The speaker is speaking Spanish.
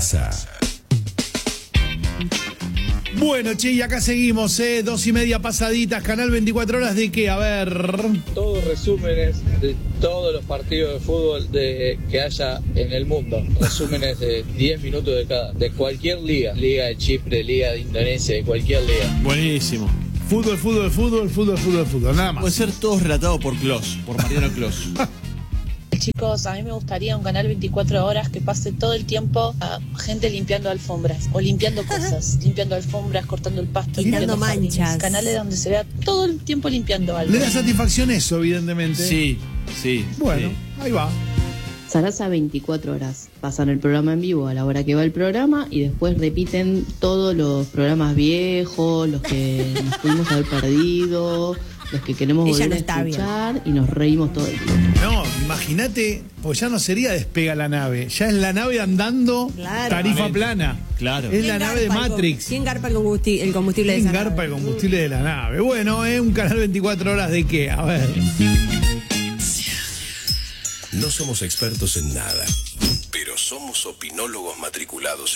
pasa? Bueno, che, y acá seguimos, 2:30 pasaditas, canal 24 horas de qué, a ver. Todos resúmenes de todos los partidos de fútbol que haya en el mundo. Resúmenes de 10 minutos de cualquier liga. Liga de Chipre, liga de Indonesia, de cualquier liga. Buenísimo. Fútbol, nada más. Puede ser todo relatado por Clos, por Mariano Clos. Chicos, a mí me gustaría un canal 24 horas que pase todo el tiempo a gente limpiando alfombras o limpiando cosas, limpiando alfombras, cortando el pasto, quitando limpiando manchas. jardines. Canales donde se vea todo el tiempo limpiando algo. Le da satisfacción eso, evidentemente. Sí. Bueno, sí. ahí va. Sarasa 24 horas. Pasan el programa en vivo a la hora que va el programa y después repiten todos los programas viejos, los que nos pudimos haber perdido, los que queremos Ella volver no a está escuchar y nos reímos todo el tiempo. No, imagínate, pues ya no sería despega la nave, ya es la nave andando, Claro. tarifa plana. Claro. Es la nave de Matrix. ¿Quién garpa el combustible de ¿Quién esa garpa nave? el combustible de la nave? Bueno, es un canal 24 horas de qué, a ver. No somos expertos en nada, pero somos opinólogos matriculados